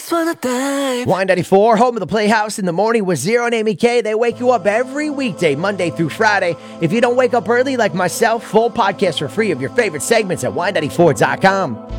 just wanna dive. Y94, home of the Playhouse in the morning with Zero and Amy K. They wake you up every weekday, Monday through Friday. If you don't wake up early like myself, full podcasts are free of your favorite segments at Y94.com.